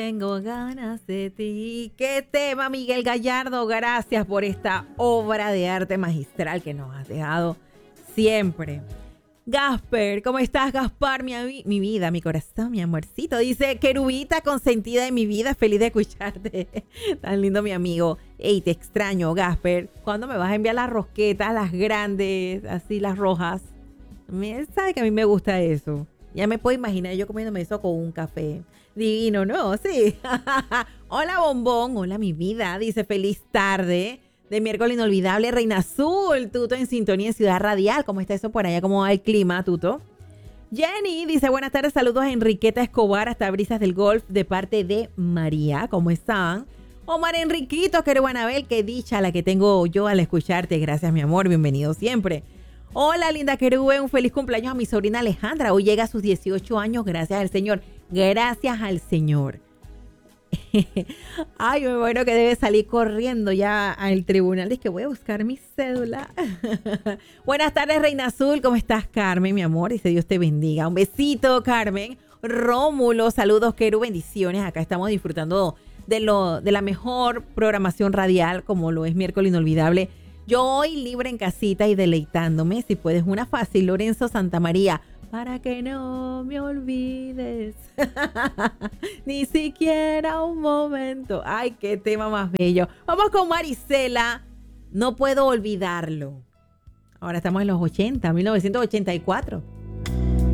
tengo ganas de ti. ¿Qué tema, Miguel Gallardo? Gracias por esta obra de arte magistral que nos has dejado siempre. Gasper, ¿cómo estás, Gaspar? Mi vida, mi corazón, mi amorcito. Dice, querubita consentida de mi vida, feliz de escucharte. Tan lindo, mi amigo. Ey, te extraño, Gasper. ¿Cuándo me vas a enviar las rosquetas, las grandes, así, las rojas? Sabe que a mí me gusta eso. Ya me puedo imaginar yo comiéndome eso con un café. Divino, ¿no? Sí. Hola, bombón. Hola, mi vida. Dice, feliz tarde de miércoles inolvidable, Reina Azul. Tuto en sintonía en Ciudad Radial. ¿Cómo está eso por allá? ¿Cómo va el clima, Tuto? Jenny dice, buenas tardes, saludos a Enriqueta Escobar hasta Brisas del Golf de parte de María. ¿Cómo están? Omar Enriquito, Queruanabel, qué dicha la que tengo yo al escucharte. Gracias, mi amor. Bienvenido siempre. Hola, linda Querube, un feliz cumpleaños a mi sobrina Alejandra. Hoy llega a sus 18 años, gracias al Señor. Gracias al Señor. Ay, me bueno que debe salir corriendo ya al tribunal. Es que voy a buscar mi cédula. Buenas tardes, Reina Azul. ¿Cómo estás, Carmen, mi amor? Dice Dios te bendiga. Un besito, Carmen. Rómulo, saludos, Queru, bendiciones. Acá estamos disfrutando de la mejor programación radial, como lo es Miércoles Inolvidable. Yo hoy libre en casita y deleitándome. Si puedes, una fácil, Lorenzo Santamaría. Para que no me olvides. Ni siquiera un momento. Ay, qué tema más bello. Vamos con Marisela. No puedo olvidarlo. Ahora estamos en los 80, 1984.